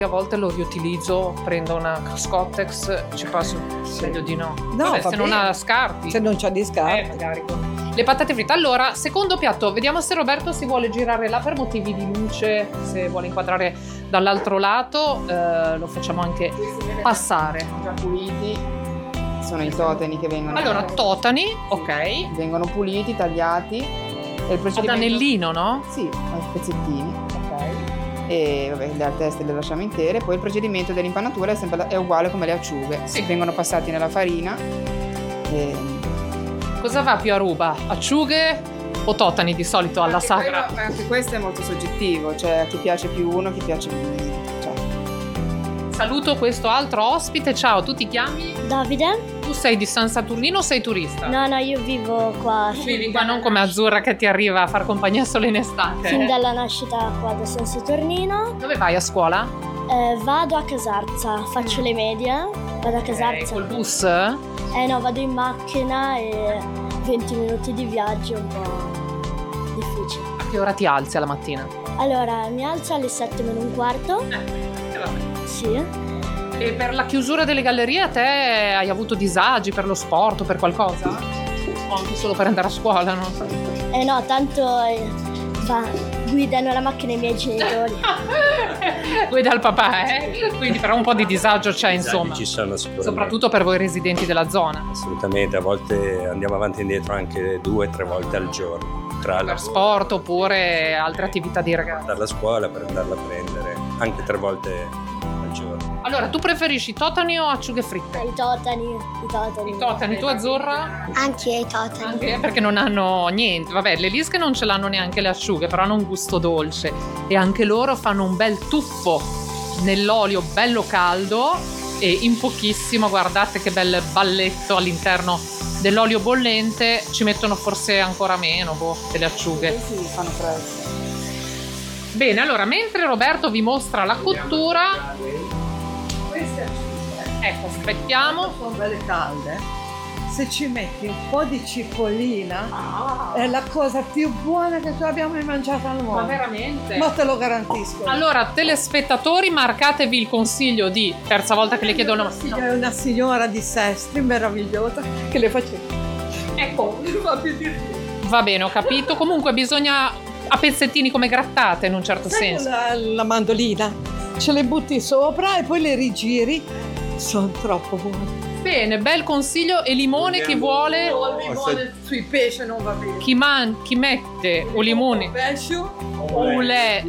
A volte lo riutilizzo, prendo una Scottex, ci passo, meglio di no. No, Vabbè, se non ha scarti. Se non c'ha di scarpe. Magari. Le patate fritte. Allora, secondo piatto, vediamo se Roberto si vuole girare là per motivi di luce, se vuole inquadrare dall'altro lato, lo facciamo anche passare. Sono già puliti, sono i totani che vengono. Allora, totani, ok. Vengono puliti, tagliati. E il Ad procedimento... anellino, no? Sì, a pezzettini. Ok. E vabbè, le teste le lasciamo intere. Poi il procedimento dell'impanatura è uguale come le acciughe. Sì. Vengono passati nella farina. Cosa va più a ruba? Acciughe o totani di solito alla sagra? Anche questo è molto soggettivo, cioè a chi piace più uno, a chi piace più cioè. Saluto questo altro ospite. Ciao, tu ti chiami? Davide? Tu sei di San Saturnino o sei turista? No, io vivo qua. Vivi qua, non come Azzurra che ti arriva a far compagnia solo in estate. Fin dalla nascita qua da San Saturnino. Dove vai a scuola? Vado a Casarza, faccio le medie, vado a Casarza. Col bus? No, vado in macchina e 20 minuti di viaggio è un po' difficile. A che ora ti alzi alla mattina? Allora, mi alzo alle 7:15. Sì. E per la chiusura delle gallerie a te hai avuto disagi per lo sport o per qualcosa? O anche solo per andare a scuola, non so. No, tanto guidano la macchina i miei genitori. Guida il papà, Quindi però un po' di disagio c'è, insomma. Ci sono sicuramente. Soprattutto per voi residenti della zona. Assolutamente, a volte andiamo avanti e indietro anche 2 o 3 volte al giorno. Tra Per sport oppure altre attività di ragazzi. Andare a scuola per andarla a prendere, anche 3 volte al giorno. Allora, tu preferisci totani o acciughe fritte? I totani. I totani, tu Azzurra? Anche i totani. Anche perché non hanno niente. Vabbè, le lische non ce l'hanno neanche le acciughe, però hanno un gusto dolce. E anche loro fanno un bel tuffo nell'olio bello caldo e in pochissimo, guardate che bel balletto all'interno dell'olio bollente, ci mettono forse ancora meno delle acciughe. Sì, fanno presto. Bene, allora mentre Roberto vi mostra la cottura, ecco, aspettiamo. Sono belle calde. Se ci metti un po' di cipollina è la cosa più buona che tu abbiamo mai mangiato al mondo. Ma veramente? Ma te lo garantisco. Allora, telespettatori, marcatevi il consiglio di terza volta che le chiedono. È una signora di Sestri meravigliosa che le faceva. Ecco, Non fa più dire. va bene, ho capito. Comunque bisogna a pezzettini come grattate in un certo senso. La mandolina, ce le butti sopra e poi le rigiri. Sono troppo buone. Bene, bel consiglio. E limone chi vuole? Il limone sui pesci non va bene. Chi mette un limone? Pesce O le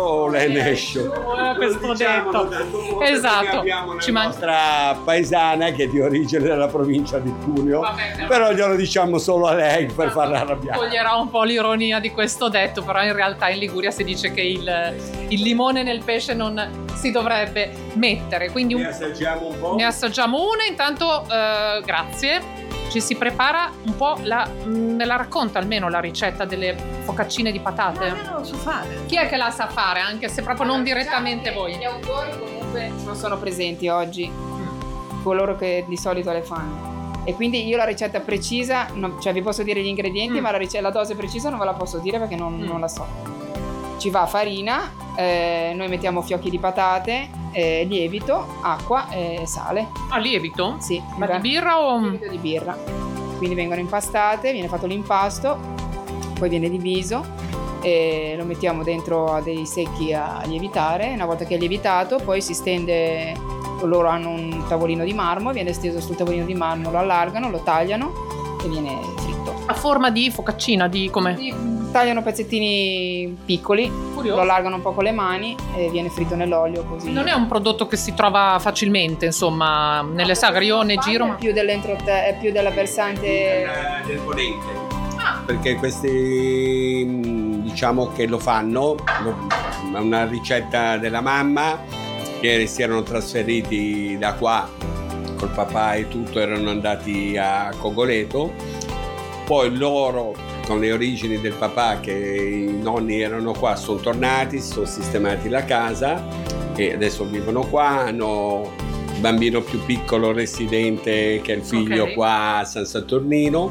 questo detto. Esatto. Ci manca. Nostra paesana che è di origine della provincia di Cuneo, però glielo diciamo solo a lei per farla arrabbiare. Toglierà un po' l'ironia di questo detto, però in realtà in Liguria si dice che il limone nel pesce non si dovrebbe mettere. Quindi Ne assaggiamo un po'? ne assaggiamo una, intanto grazie. Ci si prepara un po' me la racconta almeno la ricetta delle focaccine di patate? non lo so fare. Chi è che la sa fare, anche se proprio non direttamente voi? Gli autori comunque non sono presenti oggi, coloro che di solito le fanno. E quindi io la ricetta precisa, cioè vi posso dire gli ingredienti, ma la dose precisa non ve la posso dire perché non la so. Ci va farina, noi mettiamo fiocchi di patate, lievito, acqua e sale. Ah, lievito? Sì. Ma di birra o? Lievito di birra. Quindi vengono impastate, viene fatto l'impasto, poi viene diviso e lo mettiamo dentro a dei secchi a lievitare. Una volta che è lievitato poi si stende, loro hanno un tavolino di marmo, viene steso sul tavolino di marmo, lo allargano, lo tagliano e viene fritto. A forma di focaccina, di come? Tagliano pezzettini piccoli, Curioso. lo allargano un po' con le mani e viene fritto nell'olio così. Non è un prodotto che si trova facilmente, insomma, nelle sagre. Io ne giro, ma È più è più della versante Del ponente. Perché questi diciamo che lo fanno, è una ricetta della mamma che si erano trasferiti da qua col papà e tutto, erano andati a Cogoleto, poi loro con le origini del papà che i nonni erano qua sono tornati, si sono sistemati la casa e adesso vivono qua, hanno il bambino più piccolo residente che è il figlio qua a San Saturnino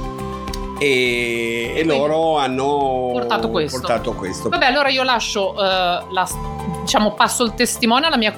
e loro hanno portato questo. Vabbè, allora io lascio, passo il testimone alla mia